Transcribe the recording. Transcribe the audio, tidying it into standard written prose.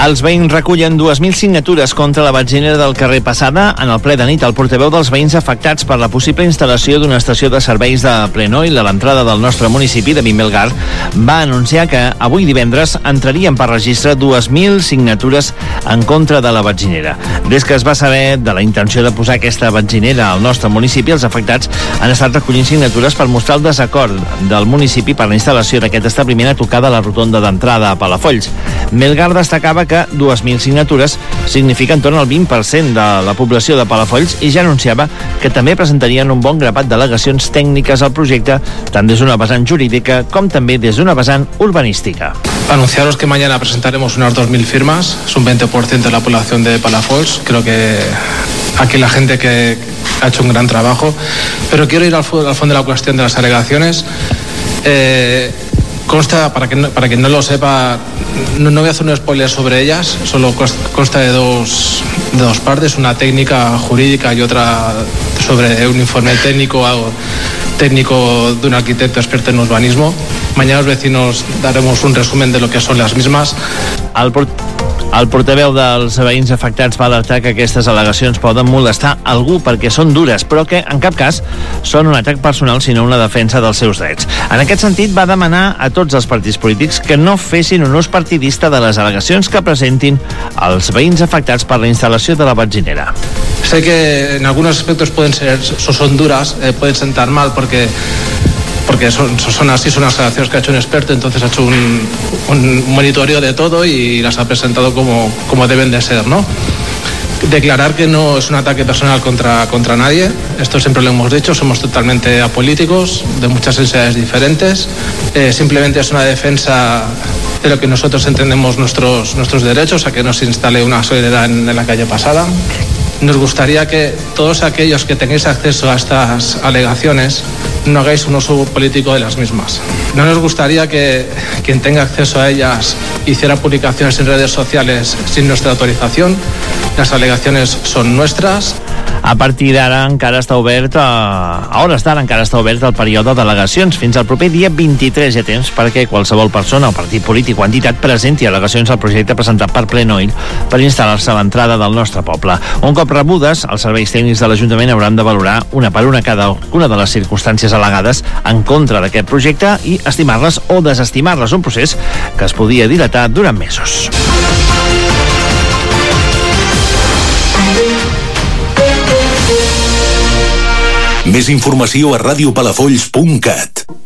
Els veïns recullen 2.000 signatures contra la benzinera del carrer Passada. En el ple de nit, el portaveu dels veïns afectats per la possible instal·lació d'una estació de serveis de Plenoil a l'entrada del nostre municipi de Vimbelgar va anunciar que avui divendres entrarien per registre 2.000 signatures en contra de la benzinera. Des que es va saber de la intenció de posar aquesta benzinera al nostre municipi, els afectats han estat recollint signatures per mostrar el desacord del municipi per la instal·lació d'aquest establiment a tocar de la rotonda d'entrada a Palafolls. Melgar destacava que 2.000 signatures signifiquen entorn al 20% de la població de Palafolls i ja anunciava que també presentarien un bon grapat d'al·legacions tècniques al projecte, tant des d'una vessant jurídica com també des d'una vessant urbanística. Anunciaros que mañana presentaremos unas 2.000 firmas, es un 20% de la población de Palafolls. Creo que aquí la gente que ha hecho un gran trabajo, pero quiero ir al fondo de la cuestión de las alegaciones. Consta, para quien no lo sepa, no voy a hacer un spoiler sobre ellas, solo consta de dos partes, una técnica jurídica y otra sobre un informe técnico de un arquitecto experto en urbanismo. Mañana los vecinos daremos un resumen de lo que son las mismas. El portaveu dels veïns afectats va alertar que aquestes al·legacions poden molestar algú perquè són dures, però que en cap cas són un atac personal, sinó una defensa dels seus drets. En aquest sentit, va demanar a tots els partits polítics que no fessin un ús partidista de les al·legacions que presentin els veïns afectats per la instal·lació de la benzinera. Sé que en algunos aspectos son duras, pueden sentar mal porque son así, son las acciones que ha hecho un experto, entonces ha hecho un monitoreo de todo y las ha presentado como deben de ser, ¿no? Declarar que no es un ataque personal contra nadie, esto siempre lo hemos dicho, somos totalmente apolíticos, de muchas sensibilidades diferentes, simplemente es una defensa de lo que nosotros entendemos nuestros derechos, a que no se instale una gasolinera en la calle Passada. Nos gustaría que todos aquellos que tengáis acceso a estas alegaciones no hagáis un uso político de las mismas. No nos gustaría que quien tenga acceso a ellas hiciera publicaciones en redes sociales sin nuestra autorización. Las alegaciones son nuestras. A partir d'ara encara està obert, a hores d'ara encara està obert el període d'al·legacions. Fins al proper dia 23 hi ha temps perquè qualsevol persona o partit polític o entitat presenti al·legacions al projecte presentat per Plenoil per instal·lar-se a l'entrada del nostre poble. Un cop rebudes, els serveis tècnics de l'Ajuntament hauran de valorar una per una cada una de les circumstàncies al·legades en contra d'aquest projecte i estimar-les o desestimar-les, un procés que es podia dilatar durant mesos. Més informació a radiopalafolls.cat.